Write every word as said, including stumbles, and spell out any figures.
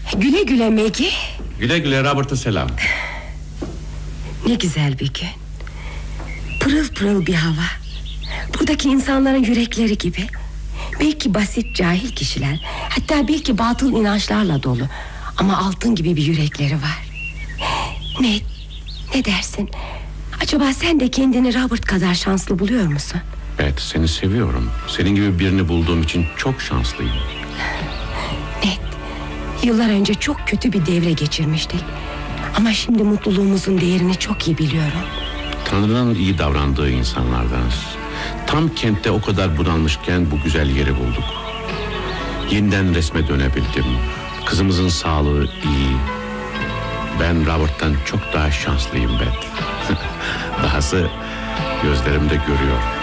Güle güle Maggie. Güle güle, Robert'a selam. Ne güzel bir gün. Pırıl pırıl bir hava. Buradaki insanların yürekleri gibi. Belki basit, cahil kişiler, hatta belki batıl inançlarla dolu, ama altın gibi bir yürekleri var. Ne, ne dersin? Acaba sen de kendini Robert kadar şanslı buluyor musun? Evet, seni seviyorum. Senin gibi birini bulduğum için çok şanslıyım. Evet, yıllar önce çok kötü bir devre geçirmiştik. Ama şimdi mutluluğumuzun değerini çok iyi biliyorum. Tanrı'nın iyi davrandığı insanlardanız. Tam kentte o kadar bunalmışken bu güzel yeri bulduk. Yeniden resme dönebildim. Kızımızın sağlığı iyi. Ben Robert'tan çok daha şanslıyım Beth. Dahası gözlerimde görüyor.